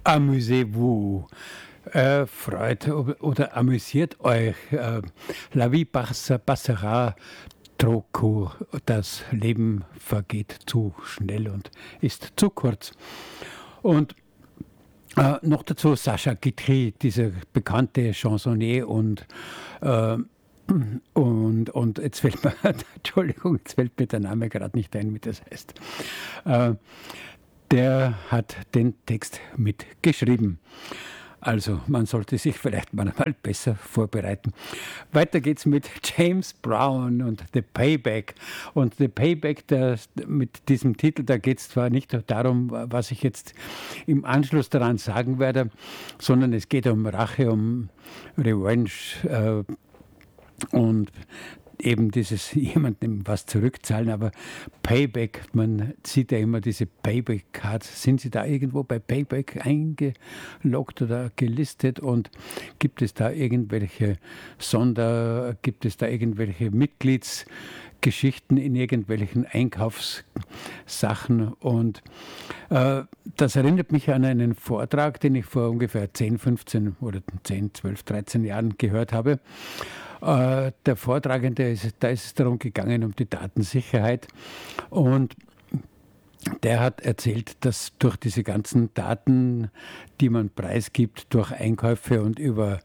Amusez-vous. Freut oder amüsiert euch. La vie passera trop court. Das Leben vergeht zu schnell und ist zu kurz. Und noch dazu Sacha Guitry, dieser bekannte Chansonnier und jetzt fällt mir, Entschuldigung, jetzt fällt mir der Name gerade nicht ein, wie das heißt. Der hat den Text mitgeschrieben. Also man sollte sich vielleicht manchmal besser vorbereiten. Weiter geht's mit James Brown und The Payback. Und The Payback, mit diesem Titel, da geht es zwar nicht darum, was ich jetzt im Anschluss daran sagen werde, sondern es geht um Rache, um Revenge und eben dieses jemandem was zurückzahlen, aber Payback, man sieht ja immer diese Payback-Cards. Sind Sie da irgendwo bei Payback eingeloggt oder gelistet und gibt es da irgendwelche gibt es da irgendwelche Mitgliedsgeschichten in irgendwelchen Einkaufssachen? Und das erinnert mich an einen Vortrag, den ich vor ungefähr 10, 15 oder 10, 12, 13 Jahren gehört habe. Der Vortragende, da ist es darum gegangen, um die Datensicherheit. Und der hat erzählt, dass durch diese ganzen Daten, die man preisgibt, durch Einkäufe und über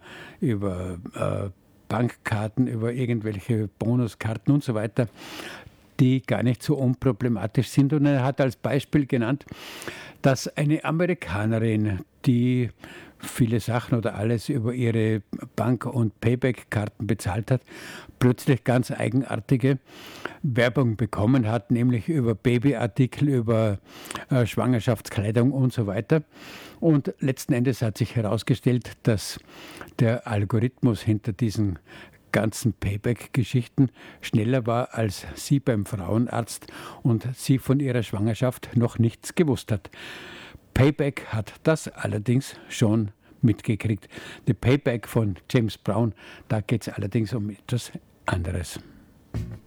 Bankkarten, über irgendwelche Bonuskarten und so weiter, die gar nicht so unproblematisch sind. Und er hat als Beispiel genannt, dass eine Amerikanerin, die viele Sachen oder alles über ihre Bank- und Payback-Karten bezahlt hat, plötzlich ganz eigenartige Werbung bekommen hat, nämlich über Babyartikel, über Schwangerschaftskleidung und so weiter. Und letzten Endes hat sich herausgestellt, dass der Algorithmus hinter diesen ganzen Payback-Geschichten schneller war als sie beim Frauenarzt und sie von ihrer Schwangerschaft noch nichts gewusst hat. Payback hat das allerdings schon mitgekriegt. The Payback von James Brown, da geht es allerdings um etwas anderes.